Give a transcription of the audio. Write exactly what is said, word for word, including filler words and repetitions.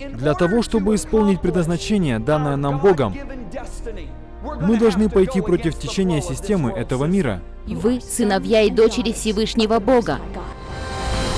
Для того, чтобы исполнить предназначение, данное нам Богом, мы должны пойти против течения системы этого мира. Вы — сыновья и дочери Всевышнего Бога.